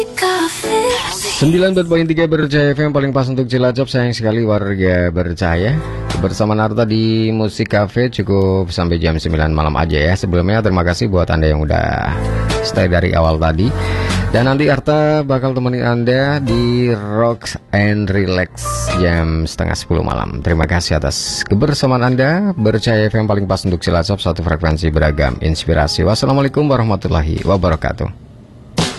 9.3 Berjaya FM paling pas untuk Cilacap. Sayang sekali warga Berjaya. Bersama Narta di Musik Cafe cukup sampai jam 9 malam aja ya. Sebelumnya terima kasih buat Anda yang udah stay dari awal tadi. Dan nanti Arta bakal temenin Anda di Rock and Relax jam setengah 10 malam. Terima kasih atas kebersamaan Anda. Berjaya FM paling pas untuk Cilacap, satu frekuensi beragam inspirasi. Wassalamualaikum warahmatullahi wabarakatuh.